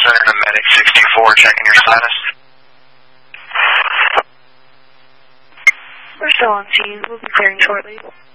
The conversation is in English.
Center to Medic 64, checking your status. We're still on scene. We'll be clearing shortly.